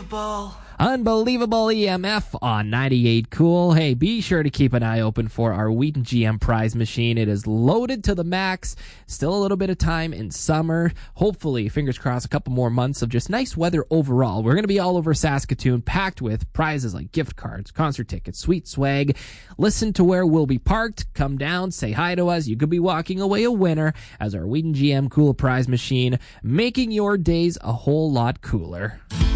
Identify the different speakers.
Speaker 1: Unbelievable EMF on 98 Cool. Hey, be sure to keep an eye open for our Wheaton GM prize machine. It is loaded to the max. Still a little bit of time in summer. Hopefully, fingers crossed, a couple more months of just nice weather overall. We're going to be all over Saskatoon, packed with prizes like gift cards, concert tickets, sweet swag. Listen to where we'll be parked. Come down, say hi to us. You could be walking away a winner as our Wheaton GM Cool prize machine, making your days a whole lot cooler.